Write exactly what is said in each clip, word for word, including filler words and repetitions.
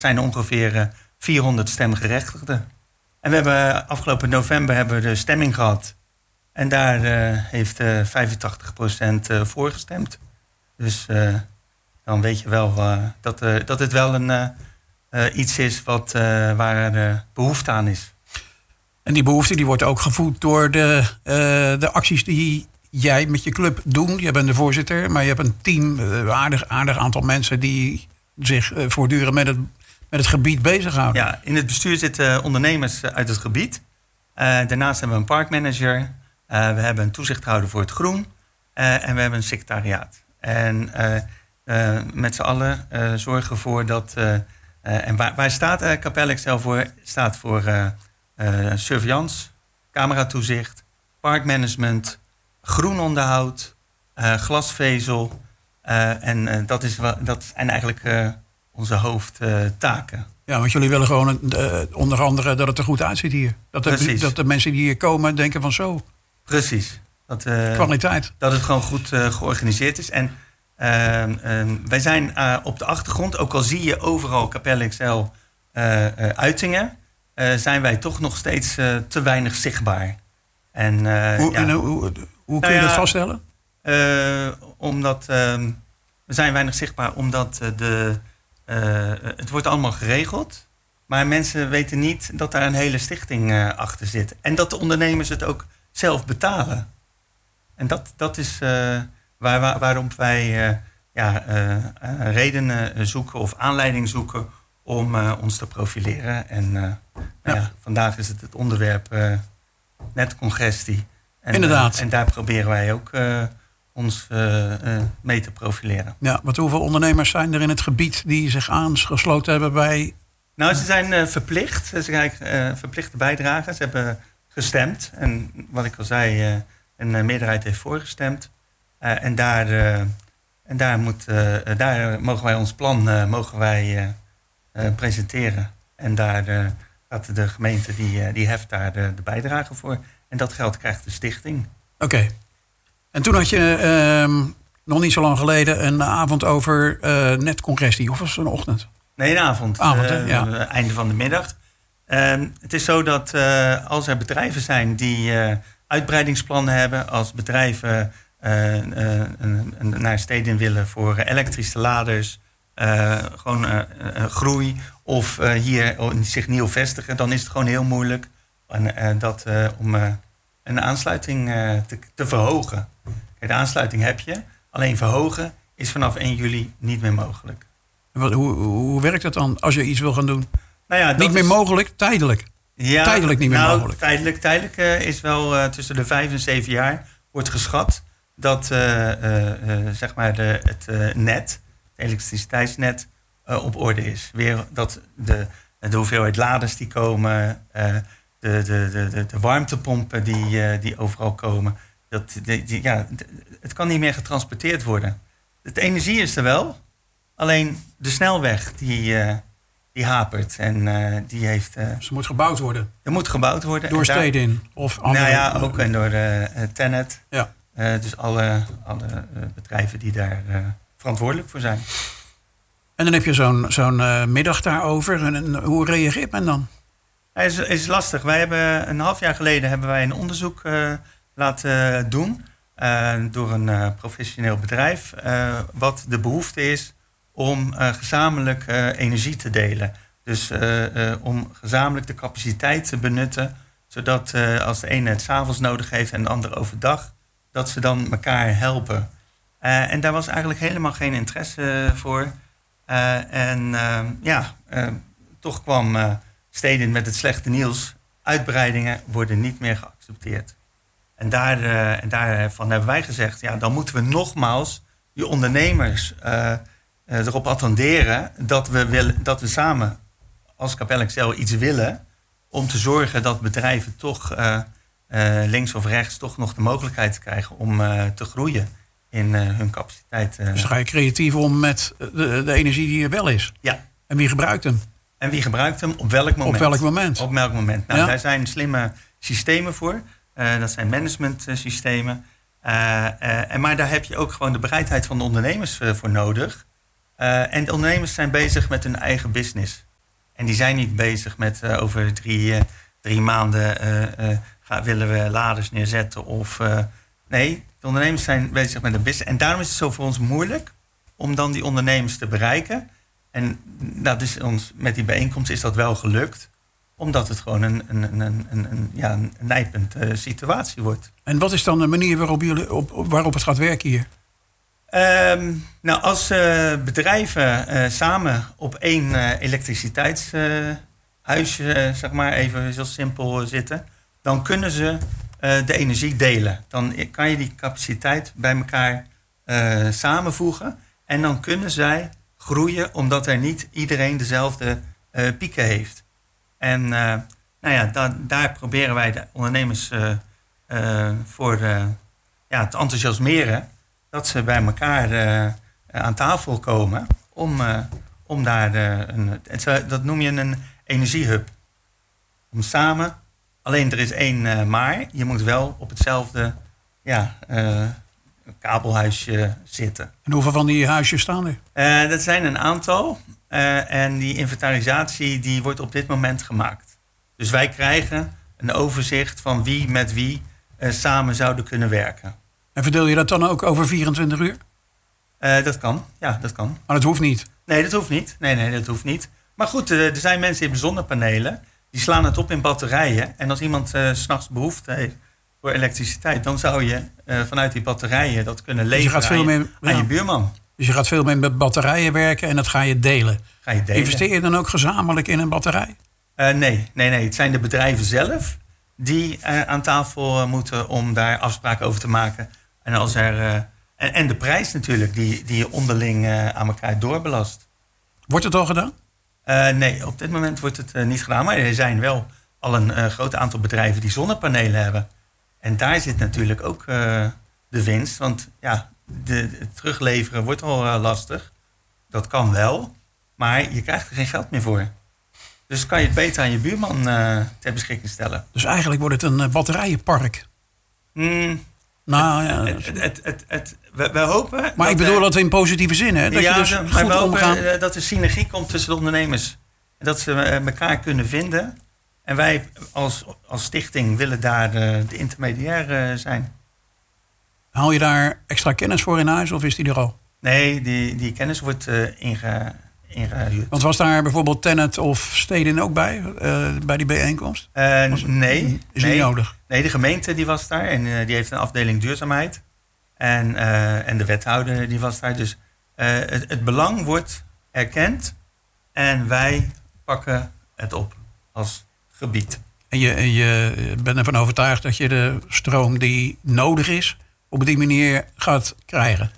zijn ongeveer uh, vierhonderd stemgerechtigden. En we hebben afgelopen november hebben we de stemming gehad. En daar uh, heeft uh, vijfentachtig procent uh, voor gestemd. Dus uh, dan weet je wel uh, dat, uh, dat het wel een, uh, uh, iets is wat, uh, waar uh, behoefte aan is. En die behoefte die wordt ook gevoed door de, uh, de acties die jij met je club doen. Je bent de voorzitter, maar je hebt een team, een uh, aardig, aardig aantal mensen die zich uh, voortdurend met het, met het gebied bezighouden. Ja, in het bestuur zitten ondernemers uit het gebied. Uh, daarnaast hebben we een parkmanager. Uh, we hebben een toezichthouder voor het groen. Uh, en we hebben een secretariaat. En uh, uh, met z'n allen uh, zorgen we ervoor dat... Uh, uh, en waar, waar staat uh, Capelle Excel voor? Staat voor uh, uh, surveillance, cameratoezicht, parkmanagement, groenonderhoud, uh, glasvezel. Uh, en uh, dat, is wel, dat zijn eigenlijk uh, onze hoofdtaken. Uh, ja, want jullie willen gewoon uh, onder andere dat het er goed uitziet hier. Dat de, dat de mensen die hier komen denken van zo. Precies. Dat, uh, kwaliteit. Dat het gewoon goed uh, georganiseerd is. En uh, uh, wij zijn uh, op de achtergrond, ook al zie je overal Capelle Excel uh, uh, uitingen, uh, zijn wij toch nog steeds uh, te weinig zichtbaar. En, uh, hoe, ja. en hoe, hoe, hoe kun je nou ja, dat vaststellen? Uh, omdat uh, we zijn weinig zichtbaar omdat uh, de, uh, het wordt allemaal geregeld. Maar mensen weten niet dat daar een hele stichting uh, achter zit. En dat de ondernemers het ook zelf betalen. En dat, dat is uh, waar, waar, waarom wij uh, ja, uh, uh, redenen zoeken of aanleiding zoeken om uh, ons te profileren. En uh, nou ja. Ja, vandaag is het het onderwerp uh, netcongestie. En, Inderdaad. Uh, en daar proberen wij ook uh, ons uh, uh, mee te profileren. Ja, want hoeveel ondernemers zijn er in het gebied die zich aangesloten hebben bij... Nou, ze zijn uh, verplicht. Ze zijn uh, verplichte bijdragen. Ze hebben gestemd. En wat ik al zei, uh, een uh, meerderheid heeft voorgestemd. Uh, en daar, uh, en daar, moet, uh, daar mogen wij ons plan uh, mogen wij, uh, uh, presenteren. En daar uh, gaat de gemeente, die, uh, die heft daar de, de bijdrage voor. En dat geld krijgt de stichting. Oké. Okay. En toen had je uh, nog niet zo lang geleden een avond over uh, netcongestie. Of was het een ochtend? Nee, een avond. avond hè? Uh, ja. Einde van de middag. Uh, het is zo dat uh, als er bedrijven zijn die uh, uitbreidingsplannen hebben, als bedrijven uh, uh, uh, naar steden willen voor uh, elektrische laders, uh, gewoon uh, uh, groei of uh, hier zich nieuw vestigen, dan is het gewoon heel moeilijk en, uh, dat, uh, om uh, een aansluiting uh, te, te verhogen. Kijk, de aansluiting heb je, alleen verhogen is vanaf één juli niet meer mogelijk. Wat, hoe, hoe werkt dat dan als je iets wil gaan doen? Nou ja, dat niet meer is... mogelijk, tijdelijk. Ja, tijdelijk niet meer nou, mogelijk. Tijdelijk, tijdelijk uh, is wel uh, tussen de vijf en zeven jaar wordt geschat dat uh, uh, uh, zeg maar de, het uh, net, het elektriciteitsnet, uh, op orde is. Weer dat de, de hoeveelheid laders die komen, uh, de, de, de, de, de warmtepompen die, uh, die overal komen, dat, die, die, ja, het kan niet meer getransporteerd worden. De energie is er wel, alleen de snelweg die... Uh, Die hapert en uh, die heeft... Uh, dus er moet gebouwd worden? Er moet gebouwd worden. Door daar, steden in? Of andere, nou ja, ook en door uh, Tennet. Ja. Uh, dus alle, alle uh, bedrijven die daar uh, verantwoordelijk voor zijn. En dan heb je zo'n, zo'n uh, middag daarover. En, en hoe reageert men dan? Het is, is lastig. Wij hebben een half jaar geleden hebben wij een onderzoek uh, laten doen. Uh, door een uh, professioneel bedrijf. Uh, wat de behoefte is om uh, gezamenlijk uh, energie te delen. Dus uh, uh, om gezamenlijk de capaciteit te benutten, zodat uh, als de ene het 's avonds nodig heeft en de andere overdag, dat ze dan elkaar helpen. Uh, en daar was eigenlijk helemaal geen interesse voor. Uh, en uh, ja, uh, toch kwam uh, steden met het slechte nieuws. Uitbreidingen worden niet meer geaccepteerd. En, daar, uh, en daarvan hebben wij gezegd, ja, dan moeten we nogmaals die ondernemers uh, erop attenderen dat we, willen, dat we samen als Capelle Excel iets willen om te zorgen dat bedrijven toch uh, uh, links of rechts toch nog de mogelijkheid krijgen om uh, te groeien in uh, hun capaciteit. Uh. Dus dan ga je creatief om met de, de energie die er wel is. Ja. En wie gebruikt hem? En wie gebruikt hem op welk moment? Op welk moment? Op welk moment. Nou, ja. Daar zijn slimme systemen voor. Uh, dat zijn managementsystemen. Uh, uh, en maar daar heb je ook gewoon de bereidheid van de ondernemers uh, voor nodig. Uh, en de ondernemers zijn bezig met hun eigen business. En die zijn niet bezig met uh, over drie, uh, drie maanden uh, uh, gaan, willen we laders neerzetten. Of, uh, nee, de ondernemers zijn bezig met een business. En daarom is het zo voor ons moeilijk om dan die ondernemers te bereiken. En dat is ons, met die bijeenkomst is dat wel gelukt. Omdat het gewoon een, een, een, een, een, ja, een nijpend uh, situatie wordt. En wat is dan de manier waarop, jullie, op, waarop het gaat werken hier? Um, nou, als uh, bedrijven uh, samen op één uh, elektriciteitshuisje, uh, zeg maar, even zo simpel uh, zitten, dan kunnen ze uh, de energie delen. Dan kan je die capaciteit bij elkaar uh, samenvoegen. En dan kunnen zij groeien, omdat er niet iedereen dezelfde uh, pieken heeft. En uh, nou ja, da- daar proberen wij de ondernemers uh, uh, voor uh, ja, te enthousiasmeren. Dat ze bij elkaar uh, aan tafel komen om, uh, om daar uh, een... Dat noem je een energiehub. Om samen... Alleen er is één uh, maar. Je moet wel op hetzelfde ja, uh, kabelhuisje zitten. En hoeveel van die huisjes staan er? Uh, dat zijn een aantal. Uh, en die inventarisatie die wordt op dit moment gemaakt. Dus wij krijgen een overzicht van wie met wie uh, samen zouden kunnen werken. En verdeel je dat dan ook over vierentwintig uur? Uh, dat kan, ja, dat kan. Maar dat hoeft niet? Nee, dat hoeft niet. Nee, nee, dat hoeft niet. Maar goed, uh, er zijn mensen in zonnepanelen. Die slaan het op in batterijen. En als iemand uh, 's nachts behoefte heeft voor elektriciteit, dan zou je uh, vanuit die batterijen dat kunnen leveren dus je gaat veel aan, je, meer, aan ja. je buurman. Dus je gaat veel meer met batterijen werken en dat ga je delen. Ga je delen. Investeer je dan ook gezamenlijk in een batterij? Uh, nee, nee, nee. Het zijn de bedrijven zelf die uh, aan tafel uh, moeten om daar afspraken over te maken. En, als er, uh, en, en de prijs natuurlijk, die, die je onderling uh, aan elkaar doorbelast. Wordt het al gedaan? Uh, nee, op dit moment wordt het uh, niet gedaan. Maar er zijn wel al een uh, groot aantal bedrijven die zonnepanelen hebben. En daar zit natuurlijk ook uh, de winst. Want ja, de, het terugleveren wordt al uh, lastig. Dat kan wel. Maar je krijgt er geen geld meer voor. Dus kan je het beter aan je buurman uh, ter beschikking stellen. Dus eigenlijk wordt het een uh, batterijenpark. Mm, nou, ja, het, het, het, het, het, we, we hopen... Maar ik bedoel dat in positieve zin, hè? Dat ja, je dus de, goed maar we hopen omgaan. dat er synergie komt tussen de ondernemers. En dat ze uh, elkaar kunnen vinden. En wij als, als stichting willen daar uh, de intermediair uh, zijn. Haal je daar extra kennis voor in huis of is die er al? Nee, die, die kennis wordt uh, inge, ingehuurd. Want was daar bijvoorbeeld Tennet of Stedin ook bij, uh, bij die bijeenkomst? Uh, was, nee. Is nee, niet nodig? Nee, de gemeente die was daar en uh, die heeft een afdeling duurzaamheid. En, uh, en de wethouder die was daar. Dus uh, het, het belang wordt erkend en wij pakken het op als gebied. En je, je bent ervan overtuigd dat je de stroom die nodig is op die manier gaat krijgen?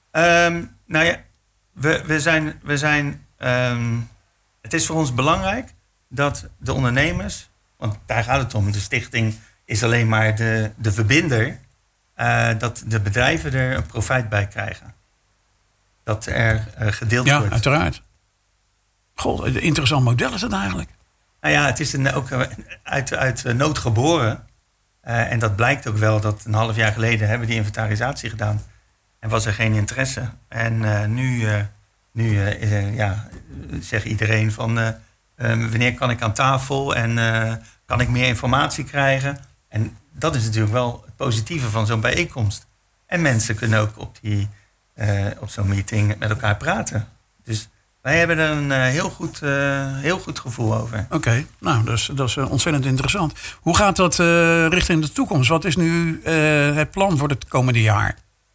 Um, nou ja, we, we zijn... We zijn um, het is voor ons belangrijk dat de ondernemers... want daar gaat het om, de stichting is alleen maar de, de verbinder... Uh, dat de bedrijven er een profijt bij krijgen. Dat er uh, gedeeld ja, wordt. Ja, uiteraard. Goh, een interessant model is het eigenlijk. Nou ja, het is een, ook uit, uit nood geboren. Uh, en dat blijkt ook wel dat een half jaar geleden hebben we die inventarisatie gedaan. En was er geen interesse. En uh, nu, uh, nu uh, uh, ja, zegt iedereen van... Uh, uh, wanneer kan ik aan tafel en uh, kan ik meer informatie krijgen? En dat is natuurlijk wel het positieve van zo'n bijeenkomst. En mensen kunnen ook op, die, uh, op zo'n meeting met elkaar praten. Dus wij hebben er een uh, heel, goed, uh, heel goed gevoel over. Oké, okay, nou, dat is, dat is ontzettend interessant. Hoe gaat dat uh, richting de toekomst? Wat is nu uh, het plan voor het komende jaar?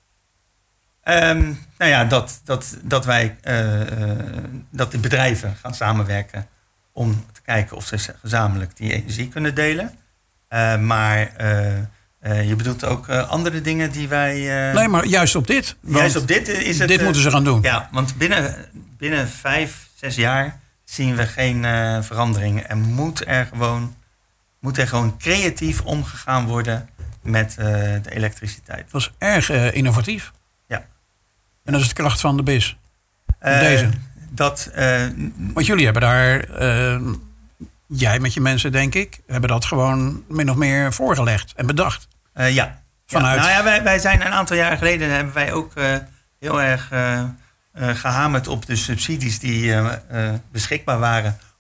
Um, nou ja, dat, dat, dat wij uh, uh, dat de bedrijven gaan samenwerken om te kijken of ze gezamenlijk die energie kunnen delen. Uh, maar uh, uh, je bedoelt ook uh, andere dingen die wij... Uh, nee, maar juist op dit. Juist op dit is het... Dit uh, moeten ze gaan doen. Ja, want binnen, binnen vijf, zes jaar zien we geen uh, verandering. En moet er, gewoon, moet er gewoon creatief omgegaan worden met uh, de elektriciteit. Dat is erg uh, innovatief. Ja. En dat is de kracht van de B I S. Uh, Deze. Dat, uh, Want jullie hebben daar... Uh, jij met je mensen, denk ik, hebben dat gewoon min of meer voorgelegd en bedacht. Uh, ja. Vanuit... ja. Nou ja, wij, wij zijn een aantal jaar geleden hebben wij ook uh, heel erg uh, uh, gehamerd op de subsidies die uh, uh, beschikbaar waren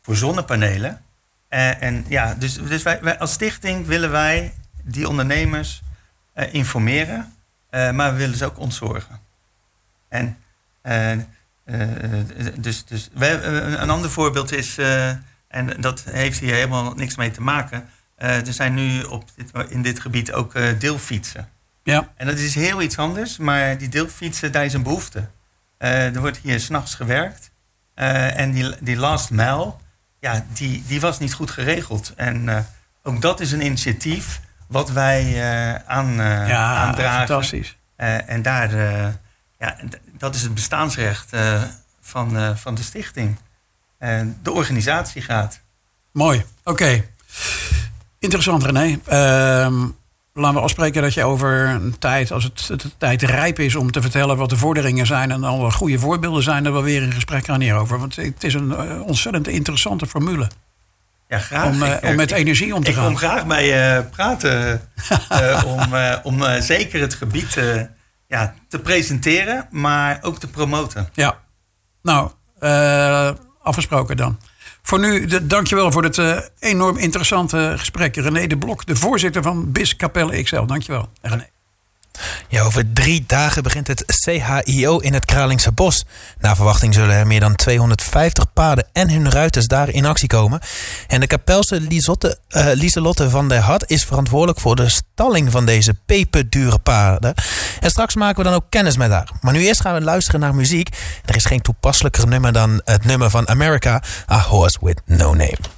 voor zonnepanelen. Uh, en ja, dus, dus wij, wij als stichting willen wij die ondernemers uh, informeren, uh, maar we willen ze ook ontzorgen. En uh, uh, dus, dus wij, uh, een ander voorbeeld is, uh, en dat heeft hier helemaal niks mee te maken. Uh, er zijn nu op dit, in dit gebied ook uh, deelfietsen. Ja. En dat is heel iets anders, maar die deelfietsen, daar is een behoefte. Uh, er wordt hier 's nachts gewerkt. Uh, en die, die last mile, ja, die, die was niet goed geregeld. En uh, ook dat is een initiatief wat wij uh, aan, uh, ja, aandragen. Fantastisch. Uh, en daar, uh, ja, dat is het bestaansrecht uh, van, uh, van de stichting. Uh, de organisatie gaat. Mooi, oké. Okay. Interessant, René. Uh, Laten we afspreken dat je over een tijd, als het, het tijd rijp is om te vertellen wat de vorderingen zijn en al goede voorbeelden zijn, dat we weer een gesprek gaan hierover. Want het is een uh, ontzettend interessante formule. Ja, graag. Om, uh, ik, om met ik, energie om te ik gaan. Ik kom graag bij je uh, praten uh, om, uh, om uh, zeker het gebied uh, ja, te presenteren, maar ook te promoten. Ja, nou, uh, afgesproken dan. Voor nu, de, dankjewel voor het uh, enorm interessante gesprek. René de Blok, de voorzitter van B I S Capelle X L. Dankjewel, René. Ja, over drie dagen begint het C H I O in het Kralingse Bos. Naar verwachting zullen er meer dan tweehonderdvijftig paarden en hun ruiters daar in actie komen. En de Kapelse Lieselotte, uh, Lieselotte van der Hart is verantwoordelijk voor de stalling van deze peperdure paarden. En straks maken we dan ook kennis met haar. Maar nu eerst gaan we luisteren naar muziek. Er is geen toepasselijker nummer dan het nummer van America, A Horse with No Name.